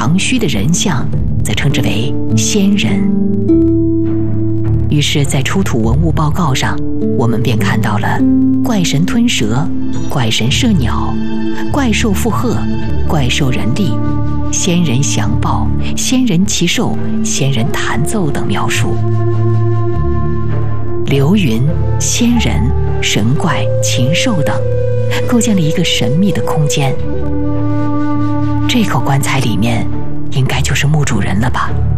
长须的人像则称之为仙人。于是在出土文物报告上，我们便看到了怪神吞蛇、怪神射鸟、怪兽附鹤、怪兽人力、仙人降豹、仙人骑兽、仙人弹奏等描述。流云、仙人、神怪、禽兽等，构建了一个神秘的空间。这口棺材里面，应该就是墓主人了吧？